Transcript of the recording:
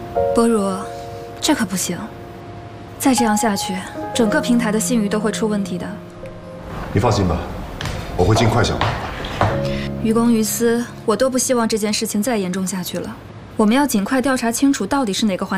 薄如，这可不行，再这样下去，整个平台的信誉都会出问题的。 你放心吧，我会尽快想办法。 于公于私，我都不希望这件事情再严重下去了。我们要尽快调查清楚，到底是哪个环。